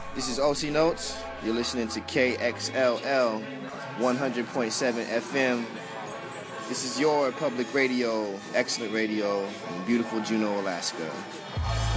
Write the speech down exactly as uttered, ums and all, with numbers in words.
This is O C Notes. You're listening to K X L L one hundred point seven F M. This is your public radio, excellent radio in beautiful Juneau, Alaska.